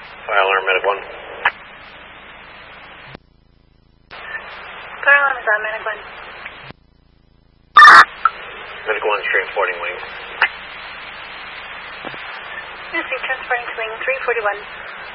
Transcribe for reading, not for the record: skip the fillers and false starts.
Fire alarm, Medic 1. Fire alarm is on, Medic 1. Medic 1 transporting wing. Yes, transporting to wing 341.